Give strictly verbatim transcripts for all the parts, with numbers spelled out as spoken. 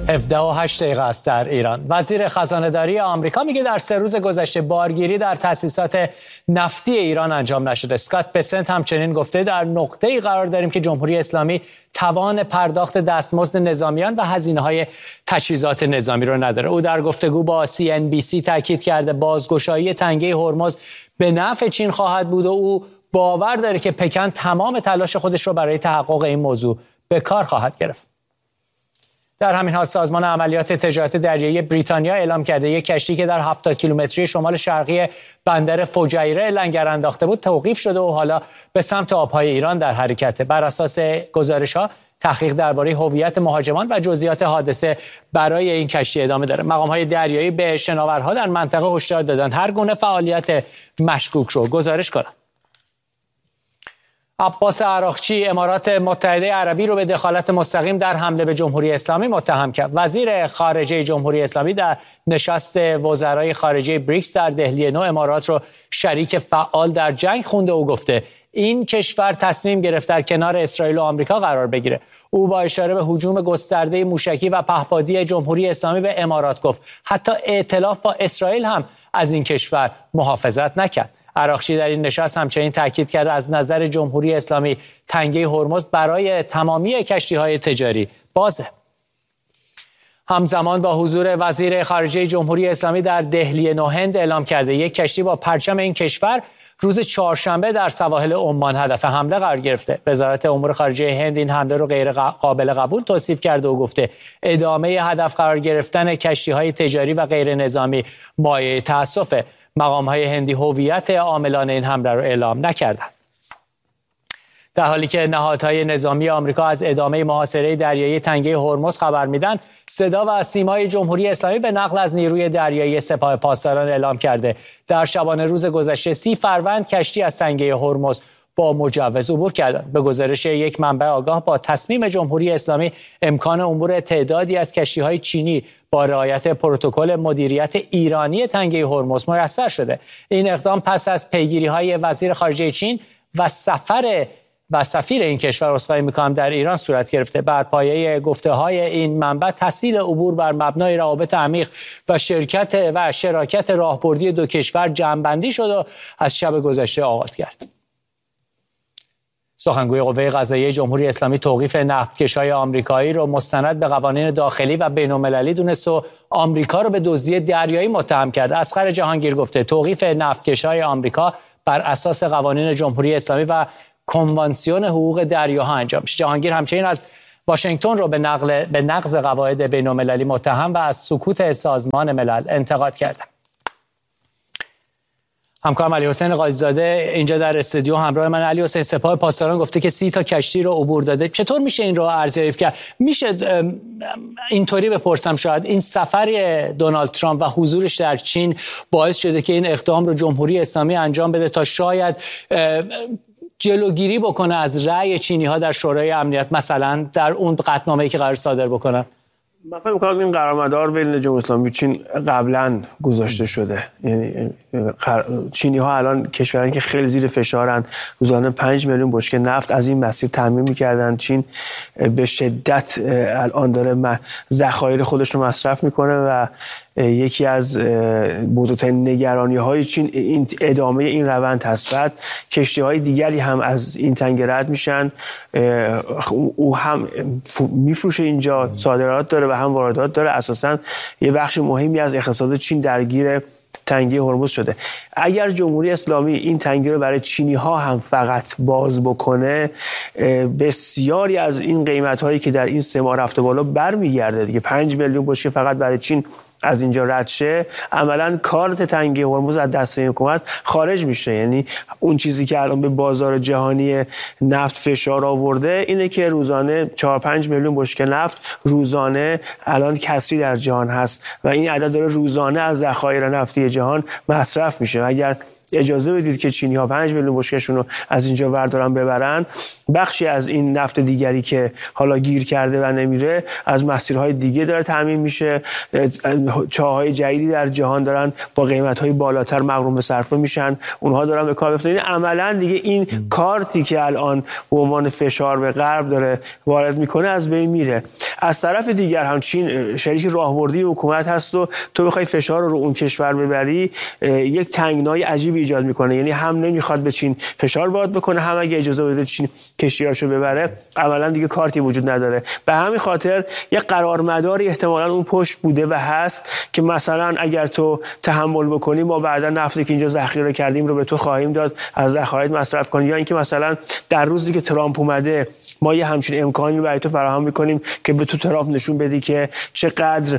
هفده و هشت دقیقه است در ایران. وزیر خزانه‌داری آمریکا میگه در سه روز گذشته بارگیری در تأسیسات نفتی ایران انجام نشده. اسکات بسنت همچنین گفته در نقطه‌ای قرار داریم که جمهوری اسلامی توان پرداخت دستمزد نظامیان و هزینه‌های تجهیزات نظامی رو نداره. او در گفتگو با سی ان بی سی تاکید کرده بازگشایی تنگه هرمز به نفع چین خواهد بود و او باور داره که پکن تمام تلاش خودش رو برای تحقق این موضوع به کار خواهد گرفت. در همین حال سازمان عملیات تجارت دریایی بریتانیا اعلام کرده یک کشتی که در هفتاد کیلومتری شمال شرقی بندر فجیره لنگر انداخته بود توقیف شده و حالا به سمت آبهای ایران در حرکته. بر اساس گزارش‌ها تحقیق درباره هویت مهاجمان و جزئیات حادثه برای این کشتی ادامه داره. مقام‌های دریایی به شناورها در منطقه هشدار دادند هر گونه فعالیت مشکوک رو گزارش کنند. عباس عراقچی امارات متحده عربی رو به دخالت مستقیم در حمله به جمهوری اسلامی متهم کرد. وزیر خارجه جمهوری اسلامی در نشست وزرای خارجه بریکس در دهلی نو امارات رو شریک فعال در جنگ خونده و گفته این کشور تصمیم گرفت در کنار اسرائیل و آمریکا قرار بگیره. او با اشاره به هجوم گسترده موشکی و پهپادی جمهوری اسلامی به امارات گفت حتی ائتلاف با اسرائیل هم از این کشور محافظت نکرد. عراقچی در این نشست همچنین تاکید کرد از نظر جمهوری اسلامی تنگه هرمز برای تمامی کشتی‌های تجاری بازه. همزمان با حضور وزیر خارجه جمهوری اسلامی در دهلی نو هند اعلام کرده یک کشتی با پرچم این کشور روز چهارشنبه در سواحل عمان هدف حمله قرار گرفته. وزارت امور خارجه هند این حمله رو غیر قابل قبول توصیف کرده و گفته ادامه هدف قرار گرفتن کشتی‌های تجاری و غیر نظامی مایه تأسفه. مقام‌های هندی هویت عاملان این حمله را اعلام نکردند. در حالی که نهادهای نظامی آمریکا از ادامه محاصره دریایی تنگه هرمز خبر میدن، صدا و سیمای جمهوری اسلامی به نقل از نیروی دریایی سپاه پاسداران اعلام کرده در شبانه روز گذشته سی فروند کشتی از تنگه هرمز با مجوز عبور کردند. به گزارش یک منبع آگاه با تصمیم جمهوری اسلامی امکان عبور تعدادی از کشتی‌های چینی با رعایت پروتکل مدیریت ایرانی تنگه هرمز میسر شده. این اقدام پس از پیگیری‌های وزیر خارجه چین و سفر و سفیر این کشور اسخای می‌کنم در ایران صورت گرفته. بر پایه گفته‌های این منبع تسهیل عبور بر مبنای روابط عمیق و شرکت و شراکت راهبردی دو کشور جمع‌بندی شد و از شب گذشته آغاز کرد. سخنگوی قوه قضاییه جمهوری اسلامی توقیف نفتکش‌های آمریکایی رو مستند به قوانین داخلی و بین‌المللی دونست و آمریکا رو به دزدی دریایی متهم کرد. اصغر جهانگیر گفته توقیف نفتکش‌های آمریکا بر اساس قوانین جمهوری اسلامی و کنوانسیون حقوق دریاها انجام میشه. جهانگیر همچنین از واشنگتن رو به نقل به نقض قواعد بین‌المللی متهم و از سکوت سازمان ملل انتقاد کرد. همکارم علی حسین قاضی‌زاده اینجا در استودیو همراه من. علی حسین، سپاه پاسداران گفته که سی تا کشتی رو عبور داده. چطور میشه این رو ارزیابی کرد؟ میشه اینطوری بپرسم شاید این سفر دونالد ترامپ و حضورش در چین باعث شده که این اقدام رو جمهوری اسلامی انجام بده تا شاید جلوگیری بکنه از رأی چینی‌ها در شورای امنیت، مثلا در اون قطعنامه‌ای که قرار صادر بکنن؟ من فکر می‌کنم این قرارمدار بین جمهوری اسلامی و چین قبلا گذاشته شده. یعنی چینی‌ها الان کشورن که خیلی زیر فشارن، روزانه پنج میلیون بشکه نفت از این مسیر تامین می‌کردن. چین به شدت الان داره ذخایر خودش رو مصرف می‌کنه و یکی از بزرگترین نگرانی‌های چین این ادامه این روند هست. بعد کشتی‌های دیگری هم از این تنگه رد میشن، او هم میفروشه اینجا، صادرات داره و هم واردات داره. اساساً یه بخش مهمی از اقتصاد چین درگیر تنگه هرمز شده. اگر جمهوری اسلامی این تنگه رو برای چینی ها هم فقط باز بکنه، بسیاری از این قیمت هایی که در این سه ماه رفته بالا برمیگرده دیگه. پنج میلیون بشکه فقط برای چین از اینجا رد شه، عملاً کارت تنگه هرمز از دست حکومت خارج میشه. یعنی اون چیزی که الان به بازار جهانی نفت فشار آورده اینه که روزانه چهار پنج میلیون بشکه نفت روزانه الان کسری در جهان هست و این عدد داره روزانه از ذخایر نفتی جهان مصرف میشه. اگر اجازه بدید که چینی‌ها پنج میلیون بشکه‌شون رو از اینجا بردارن ببرن، بخشی از این نفت دیگری که حالا گیر کرده و نمیره از مسیرهای دیگه داره تامین میشه. چاه‌های جدیدی در جهان دارن با قیمت‌های بالاتر مغروم به صرفه میشن، اونها دارن به کار میفتن. این عملاً دیگه این م. کارتی که الان به عنوان فشار به غرب داره وارد میکنه از بین میره. از طرف دیگر هم چین شریک راهبردی حکومت هست و تو بخوای فشار رو اون کشور ببری یک تنگنای عجیبی ایجاد میکنه. یعنی هم نمیخواد به چین فشار وارد بکنه، هم اگه اجازه بده چین کشتیاشو ببره عملا دیگه کارتی وجود نداره. به همین خاطر یک قرارمداری احتمالاً اون پشت بوده و هست که مثلا اگر تو تحمل بکنی ما بعدا نفتی که اینجا ذخیره کردیم رو به تو خواهیم داد، از ذخایر مصرف کنی، یا اینکه مثلا در روزی که ترامپ اومده ما یه همچین امکانی برای تو فراهم میکنیم که به تو ترامپ نشون بدی که چقدر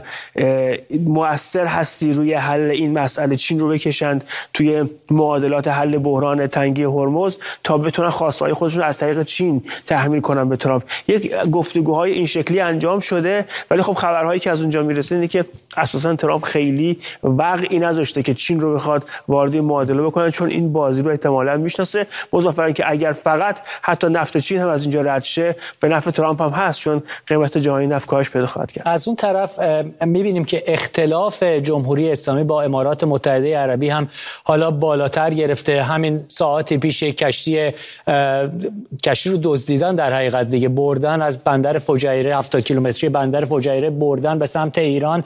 مؤثر هستی روی حل این مسئله، چین رو بکشند توی معادلات حل بحران تنگی هرمز تا بتونن خواستهای خودشون از طریق چین تحمیل کنن به ترامپ. یک گفتگوهای این شکلی انجام شده، ولی خب خبرهایی که از اونجا میرسه اینه که اساسا ترامپ خیلی وقعی نذاشته که چین رو بخواد وارد معادله بکنن، چون این بازی رو احتمالاً میشناسه. مضافاً اینکه اگر فقط حتی نفت چین هم از اینجا رد شه به نفع ترامپ هم هست، چون قیمت جهانی نفت کاهش پیدا خواهد کرد. از اون طرف میبینیم که اختلاف جمهوری اسلامی با امارات متحده عربی هم حالا بالاتر گرفته. همین ساعتی پیش کشتی کشتی رو دزدیدن، در حقیقت دیگه بردن از بندر فجیره، هفتاد کیلومتری بندر فجیره بردن به سمت ایران.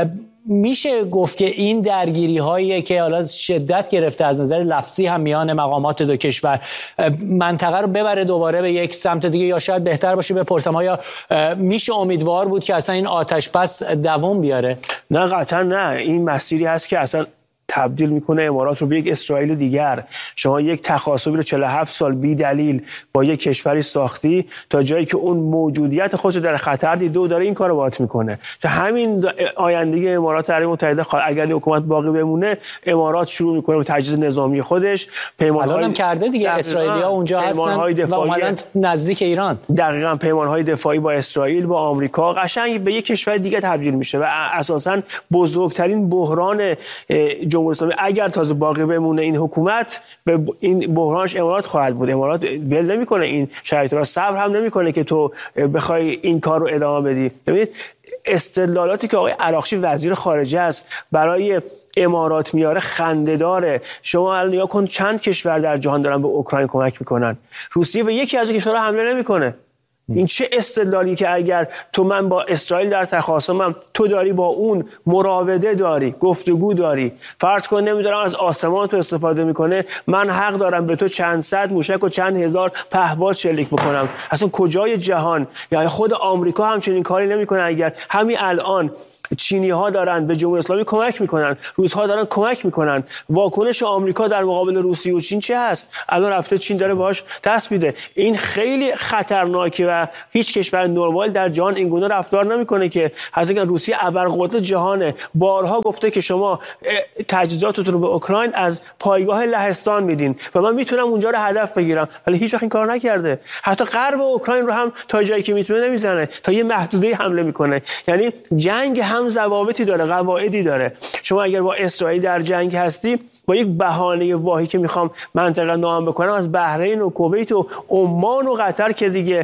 میشه گفت که این درگیری هایی که حالا شدت گرفته از نظر لفظی هم میان مقامات دو کشور منطقه رو ببره دوباره به یک سمت دیگه، یا شاید بهتر باشه بپرسم آیا میشه امیدوار بود که اصلا این آتش بس دوام بیاره؟ نه قطعا نه. این مسیری هست که اصلا تبدیل میکنه امارات رو به یک اسرائیل دیگر. شما یک تخاصمی رو چهل و هفت سال بی دلیل با یک کشوری ساختی تا جایی که اون موجودیت خودش رو در خطر دیده و داره این کارو باهات میکنه. تا همین آینده امارات عربی متحده اگر حکومت باقی بمونه، امارات شروع میکنه به تجهیز نظامی خودش. پیمان‌های هم کرده دیگه، اسرائیلی‌ها اونجا هستن و اومدن نزدیک ایران. دقیقاً پیمان‌های دفاعی با اسرائیل، با آمریکا قشنگ به یک کشور دیگه تبدیل میشه و اساساً بزرگترین بحران جمهوری اسلامی اگر تازه باقی بمونه این حکومت، به این بحرانش امارات خواهد بود. امارات ول نمیکنه این شرایط رو، صبر هم نمیکنه که تو بخوای این کار رو ادامه بدی. ببینید استدلالاتی که آقای عراقچی وزیر خارجه است برای امارات میاره خنده‌داره. شما الان نگاه کن چند کشور در جهان دارن به اوکراین کمک میکنن، روسیه به یکی از کشورها حمله نمیکنه. این چه استدلالی که اگر تو من با اسرائیل در تخاصمم، تو داری با اون مراوده داری، گفتگو داری، فرض کن نمیدارم از آسمان تو استفاده میکنه، من حق دارم به تو چند صد موشک و چند هزار پهپاد شلیک بکنم. اصلا کجای جهان یا یعنی خود آمریکا همچنین کاری نمیکنه؟ اگر همین الان چینی ها دارن به جمهوری اسلامی کمک میکنن، روس ها دارن کمک میکنن، واکنش آمریکا در مقابل روسیه و چین چه هست؟ الان رفته چین داره باهاش دست میده. این خیلی خطرناکه و هیچ کشور نرمال در جهان این گونه رفتار نمیکنه. که حتی که روسیه ابرقدرت جهانه، بارها گفته که شما تجهیزاتتون رو به اوکراین از پایگاه لهستان میدین و من میتونم اونجا رو هدف بگیرم، ولی هیچ وقت این کار نکرده. حتی غرب اوکراین رو هم تا جایی که میتونه نمیزنه، تا یه محدوده حمله میکنه. یعنی جنگ هم ضوابطی داره، قواعدی داره. شما اگر با اسرائیل در جنگ هستی، با یک بهانه واهی که میخوام منطقه نام بکنم، از بحرین و کویت و عمان و قطر که دیگه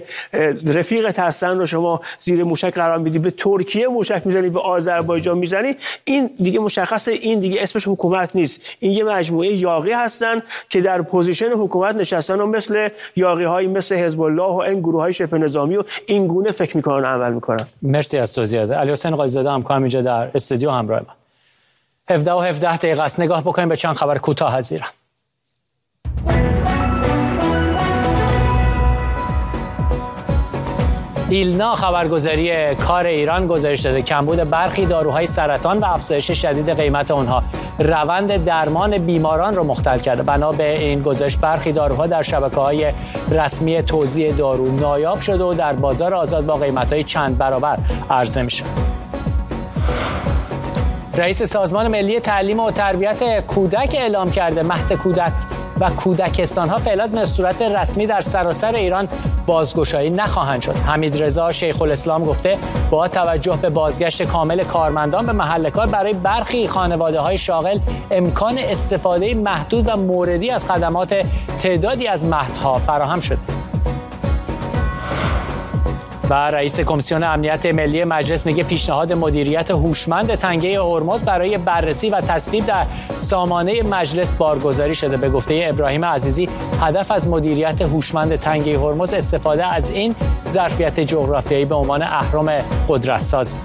رفیقت هستن رو شما زیر موشک قرار میدی، به ترکیه موشک میزنی، به آذربایجان میزنی، این دیگه مشخصه این دیگه اسمش حکومت نیست. این یه مجموعه یاغی هستن که در پوزیشن حکومت نشستن و مثل یاغی های مثل حزب الله و این گروه های شبه نظامی و این گونه فکر میکنن و عمل میکنن. مرسی از توضیحات. علی حسین قاضی‌زاده همکارم اینجا در استودیو همراه ما. هفده و هفده دقیقه است. نگاه بکنیم به چند خبر کوتاه از ایران. ایلنا خبرگزاری کار ایران گزارش داده کمبود برخی داروهای سرطان و افزایش شدید قیمت آنها روند درمان بیماران را مختل کرده. بنا به این گزارش برخی داروها در شبکه‌های رسمی توزیع دارو نایاب شده و در بازار آزاد با قیمت‌های چند برابر عرضه می‌شود. رئیس سازمان ملی تعلیم و تربیت کودک اعلام کرده مهد کودک و کودکستان‌ها فعلا به صورت رسمی در سراسر ایران بازگشایی نخواهند شد. حمیدرضا شیخ الاسلام گفته با توجه به بازگشت کامل کارمندان به محل کار، برای برخی خانواده‌های شاغل امکان استفاده محدود و موردی از خدمات تعدادی از مهدها فراهم شده. و رئیس کمیسیون امنیت ملی مجلس میگه پیشنهاد مدیریت هوشمند تنگه هرمز برای بررسی و تصویب در سامانه مجلس بارگذاری شده. به گفته ابراهیم عزیزی هدف از مدیریت هوشمند تنگه هرمز استفاده از این ظرفیت جغرافیایی به عنوان اهرم قدرت‌ساز.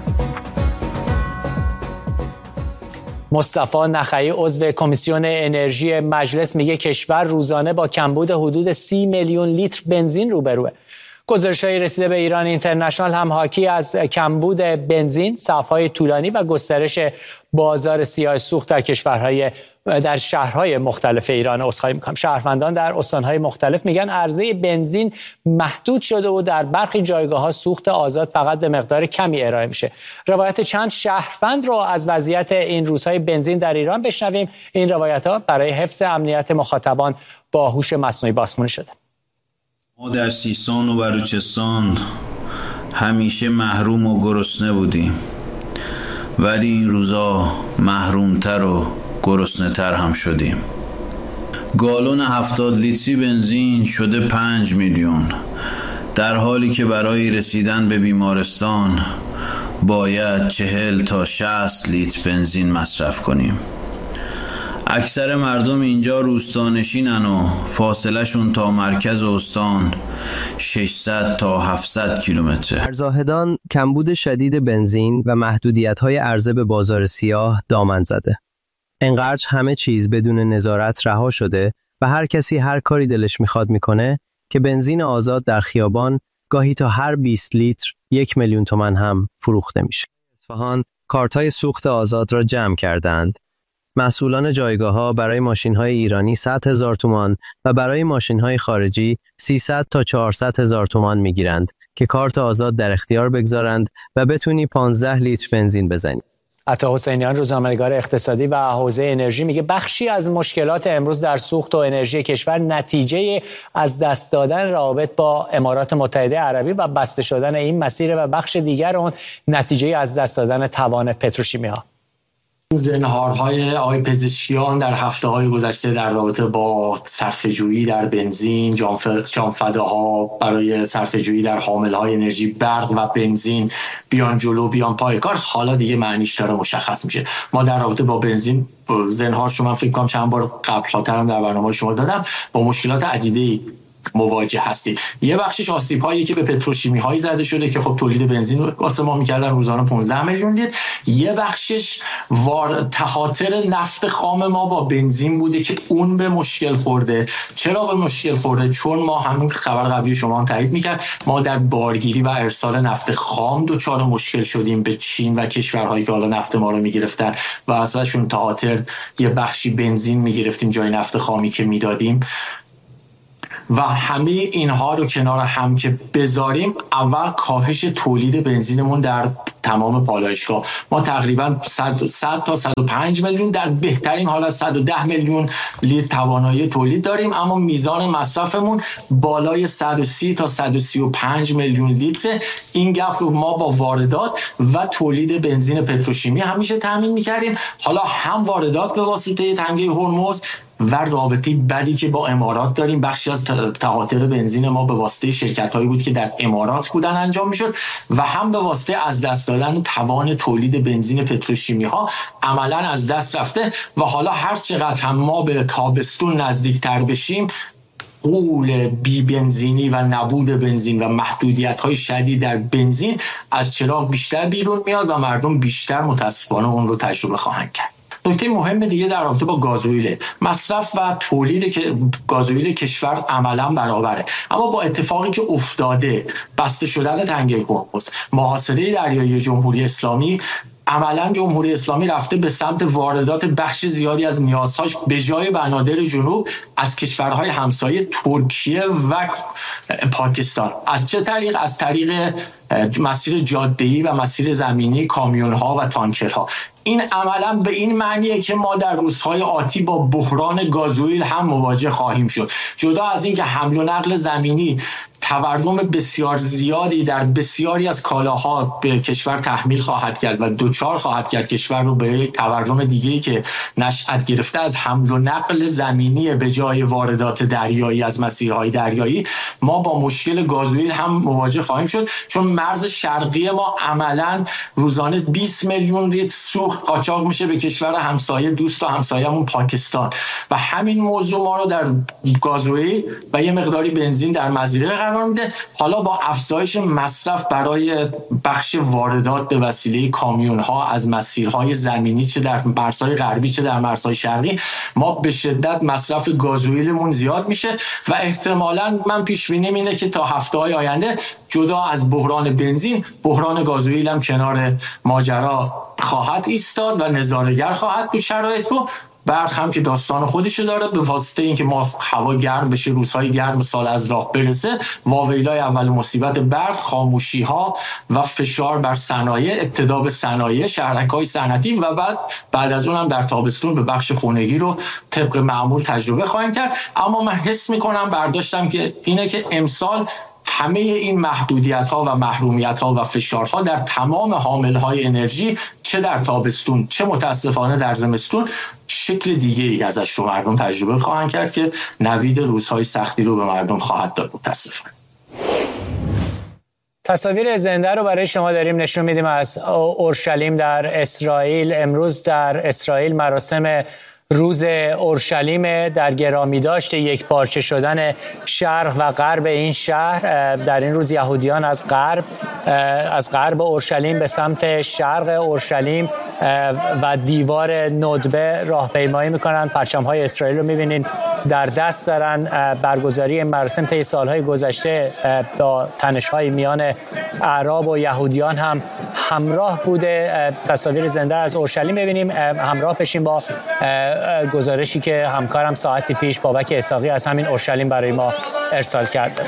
مصطفی نخعی عضو کمیسیون انرژی مجلس میگه کشور روزانه با کمبود حدود سی میلیون لیتر بنزین روبروه. گزارش‌های رسیده به ایران اینترنشنال هم حاکی از کمبود بنزین، صف‌های طولانی و گسترش بازار سیاه سوخت در کشورهای در شهرهای مختلف ایران. عذرخواهی می‌کنم. شهروندان در استان‌های مختلف میگن عرضه بنزین محدود شده و در برخی جایگاه‌ها سوخت آزاد فقط به مقدار کمی ارائه میشه. روایت چند شهروند رو از وضعیت این روزهای بنزین در ایران بشنویم. این روایت‌ها برای حفظ امنیت مخاطبان با هوش مصنوعی بازخوانی شده. ما در سیستان و بلوچستان همیشه محروم و گرسنه بودیم، ولی این روزا محرومتر و گرسنه‌تر هم شدیم. گالون هفتاد لیتری بنزین شده پنج میلیون، در حالی که برای رسیدن به بیمارستان باید چهل تا شصت لیتر بنزین مصرف کنیم. اکثر مردم اینجا روستانشینن و فاصله شون تا مرکز استان ششصد تا هفتصد کیلومتر. در زاهدان کمبود شدید بنزین و محدودیت‌های عرضه به بازار سیاه دامن زده. انقدر همه چیز بدون نظارت رها شده و هر کسی هر کاری دلش میخواد میکنه که بنزین آزاد در خیابان گاهی تا هر بیست لیتر یک میلیون تومان هم فروخته میشه. اصفهان کارت‌های سوخت آزاد را جمع کردند. مسئولان جایگاه‌ها برای ماشین‌های ایرانی صد هزار تومان و برای ماشین‌های خارجی سیصد تا چهارصد هزار تومان می‌گیرند که کارت آزاد در اختیار بگذارند و بتونی پانزده لیتر بنزین بزنی. عطا حسینیان روزنامه‌نگار اقتصادی و حوزه انرژی میگه بخشی از مشکلات امروز در سوخت و انرژی کشور نتیجه از دست دادن روابط با امارات متحده عربی و بسته شدن این مسیر و بخش دیگر اون نتیجه از دست دادن توان پتروشیمی‌ها. زنهارهای آقای پزشکیان در هفته‌های گذشته در رابطه با صرفه‌جویی در بنزین، جانفداها برای صرفه‌جویی در حامل‌های انرژی برق و بنزین بیان جلو بیان پای کار، حالا دیگه معنیش داره مشخص میشه. ما در رابطه با بنزین زنهار شما فکر کنم چند بار قبل‌تر هم در برنامه شما دادم، با مشکلات عدیده‌ای مواجه هستیم. یه بخشش آسیب‌هایی که به پتروشیمی‌هایی زده شده که خب تولید بنزین واسه ما می‌کردن روزانه پانزده میلیون لیتر. یه بخشش وار تهاتر نفت خام ما با بنزین بوده که اون به مشکل خورده. چرا به مشکل خورده؟ چون ما همین خبر قبلی شما هم تایید می‌کرد، ما در بارگیری و ارسال نفت خام دچار مشکل شدیم به چین و کشورهایی که حالا نفت ما رو می‌گرفتن و ازشون تهاتر یه بخشی بنزین می‌گرفتیم جای نفت خامی که میدادیم. و همه اینها رو کنار هم که بذاریم، اول کاهش تولید بنزینمون در تمام پالایشگاه ما تقریبا صد تا صد و پنج میلیون، در بهترین حالت صد و ده میلیون لیتر توانایی تولید داریم، اما میزان مصرفمون بالای صد و سی تا صد و سی و پنج میلیون لیتر. این گپ رو ما با واردات و تولید بنزین پتروشیمی همیشه تامین می‌کردیم. حالا هم واردات به واسطه تنگه هرمز و رابطه بدی که با امارات داریم، بخشی از تهاتر بنزین ما به واسطه شرکت‌هایی بود که در امارات بودن انجام می‌شد و هم به واسطه از دست دادن توان تولید بنزین پتروشیمی‌ها عملاً از دست رفته. و حالا هر چقدر هم ما به تابستون نزدیکتر بشیم، غول بی بنزینی و نبود بنزین و محدودیت‌های شدید در بنزین از چراغ بیشتر بیرون میاد و مردم بیشتر متاسفانه اون رو تجربه خواهند کرد. نکته مهم دیگه در رابطه با گازوئیل، مصرف و تولید که گازوئیل کشور عملاً برابره، اما با اتفاقی که افتاده، بسته شدن تنگه هرمز، محاصره دریایی جمهوری اسلامی، عملاً جمهوری اسلامی رفته به سمت واردات بخش زیادی از نیازهاش به جای بنادر جنوب از کشورهای همسایه ترکیه و پاکستان. از چه طریق؟ از طریق مسیر جاده‌ای و مسیر زمینی، کامیون‌ها و تانکرها. این عملاً به این معنیه که ما در روزهای آتی با بحران گازوئیل هم مواجه خواهیم شد. جدا از این که حمل و نقل زمینی تورم بسیار زیادی در بسیاری از کالاها به کشور تحمیل خواهد کرد و دوچار خواهد کرد کشور رو به تورم دیگه‌ای که نشأت گرفته از حمل و نقل زمینی به جای واردات دریایی از مسیرهای دریایی، ما با مشکل گازوئیل هم مواجه خواهیم شد، چون مرز شرقی ما عملاً روزانه بیست میلیون لیتر سوخت قاچاق میشه به کشور همسایه دوست و همسایه‌مون پاکستان و همین موضوع ما رو در گازوئیل و یه مقداری بنزین در مزیقه قرار میده. حالا با افزایش مصرف برای بخش واردات به وسیله کامیون‌ها از مسیرهای زمینی چه در مرزهای غربی چه در مرزهای شرقی، ما به شدت مصرف گازوئیلمون زیاد میشه و احتمالاً من پیش بینیم اینه که تا هفته‌های آینده جدا از بحران بنزین، بحران گازوئیل هم کنار ماجرا خواهد ایستاد و نظاره‌گر خواهد بود شرایط رو. برق هم که داستان خودشو داره، به واسطه اینکه ما هوا گرم بشه، روزهای گرم سال از راه برسه، واویلای اول مصیبت برق خاموشی ها و فشار بر صنایع، ابتدا به صنایع شهرک‌های صنعتی و بعد بعد از اون هم در تابستون به بخش خانگی رو طبق معمول تجربه خواهیم کرد. اما من حس میکنم برداشتم که اینه که امسال همه این محدودیت‌ها و محرومیت‌ها و فشارها در تمام حامل‌های انرژی چه در تابستون چه متاسفانه در زمستون شکل دیگه‌ای ازش رو مردم تجربه خواهند کرد که نوید روزهای سختی رو به مردم خواهد داد متاسفانه. تصاویر زنده رو برای شما داریم نشون میدیم از اورشلیم در اسرائیل. امروز در اسرائیل مراسم روز اورشلیم در گرامی داشته یک پارچه شدن شرق و غرب این شهر. در این روز یهودیان از غرب از غرب اورشلیم به سمت شرق اورشلیم و دیوار ندبه راهپیمایی میکنن. پرچم‌های اسرائیل رو میبینین در دست دارن. برگزاری مراسم طی سالهای گذشته با تنش‌های میان اعراب و یهودیان هم همراه بوده. تصاویر زنده از اورشلیم ببینیم، همراه بشیم با گزارشی که همکارم ساعتی پیش بابک اسحاقی از همین اورشلیم برای ما ارسال کرده.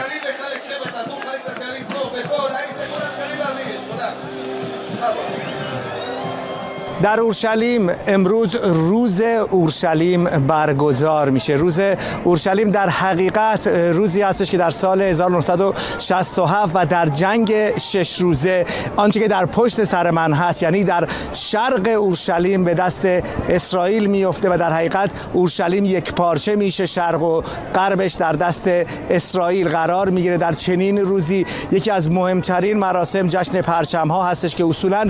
در اورشلیم امروز روز اورشلیم برگزار میشه. روز اورشلیم در حقیقت روزی هستش که در سال هزار و نهصد و شصت و هفت و در جنگ شش روزه آنچه که در پشت سر من هست، یعنی در شرق اورشلیم به دست اسرائیل میفته و در حقیقت اورشلیم یک پارچه میشه، شرق و غربش در دست اسرائیل قرار میگیره. در چنین روزی یکی از مهمترین مراسم جشن پرچم ها هستش که اصولا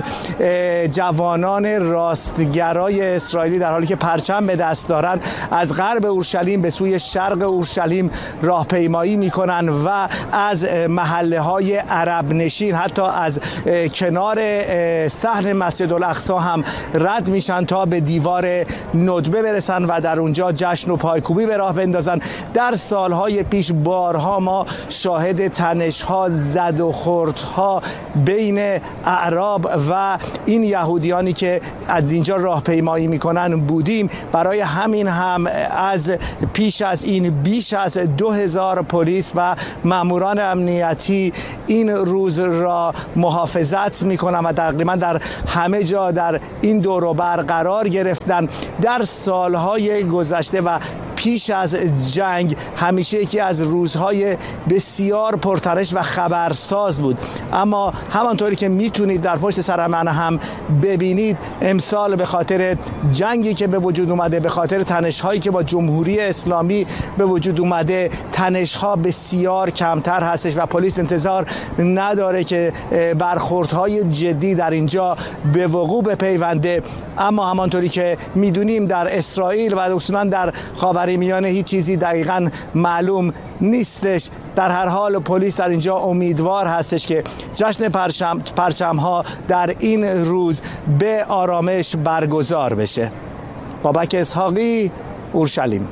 جوانان راستگرای اسرائیلی در حالی که پرچم به دست دارن از غرب اورشلیم به سوی شرق اورشلیم راهپیمایی میکنن و از محله های عرب نشین حتی از کنار صحن مسجد الاقصی هم رد میشن تا به دیوار ندبه برسن و در اونجا جشن و پایکوبی به راه بندازن. در سالهای پیش بارها ما شاهد تنش‌ها، زد و خوردها بین اعراب و این یهودیانی که از اینجا راهپیمایی میکنن بودیم. برای همین هم از پیش از این بیش از دو هزار پلیس و ماموران امنیتی این روز را محافظت میکنن و تقریبا در همه جا در این دور و بر قرار گرفتن. در سالهای گذشته و پیش از جنگ همیشه یکی از روزهای بسیار پرتنش و خبرساز بود، اما همانطوری که میتونید در پشت سر من هم ببینید امسال به خاطر جنگی که به وجود اومده، به خاطر تنش‌هایی که با جمهوری اسلامی به وجود اومده، تنش‌ها بسیار کمتر هستش و پلیس انتظار نداره که برخوردهای جدی در اینجا به وقوع بپیونده. اما همانطوری که میدونیم در اسرائیل و اصولا در خاورمیانه هیچ چیزی دقیقاً معلوم نیستش. در هر حال پلیس در اینجا امیدوار هستش که جشن پرچم پرچم ها در این روز به آرامش برگزار بشه. بابک اسحاقی، اورشلیم.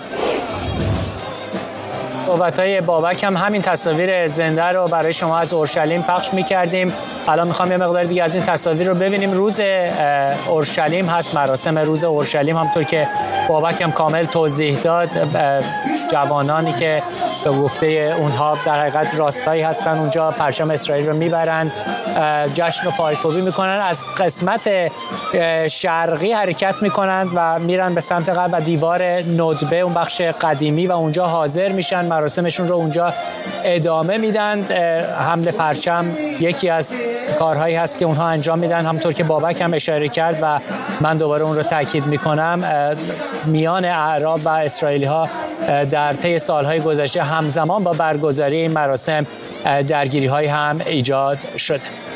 صحبت‌های بابک هم همین تصاویر زنده رو برای شما از اورشلیم پخش می‌کردیم. الان می‌خوام یه مقدار دیگه از این تصاویر رو ببینیم. روز اورشلیم هست، مراسم روز اورشلیم، همونطور که بابک هم کامل توضیح داد. جوانانی که به گفته اونها در حقیقت راستایی هستن اونجا پرچم اسرائیل رو میبرن، جشن و پایکوبی میکنن، از قسمت شرقی حرکت میکنن و میرن به سمت غرب و دیوار ندبه اون بخش قدیمی و اونجا حاضر میشن، مراسمشون رو اونجا ادامه میدن. حمل پرچم یکی از کارهایی هست که اونها انجام میدن، همونطور که بابک هم اشاره کرد و من دوباره اون رو تاکید میکنم. میان اعراب و اسرائیلی ها در طی سالهای گذشته همزمان با برگزاری این مراسم درگیری های هم ایجاد شده.